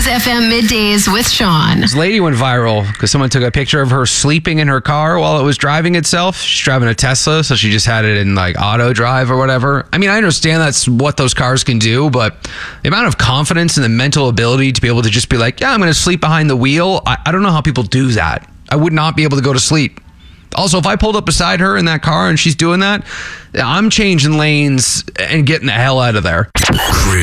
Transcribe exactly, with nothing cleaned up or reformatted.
Cruise F M Middays with Sean. This lady went viral because someone took a picture of her sleeping in her car while it was driving itself. She's driving a Tesla, so she just had it in like auto drive or whatever. I mean, I understand that's what those cars can do, but the amount of confidence and the mental ability to be able to just be like, yeah, I'm going to sleep behind the wheel. I, I don't know how people do that. I would not be able to go to sleep. Also, if I pulled up beside her in that car and she's doing that, I'm changing lanes and getting the hell out of there.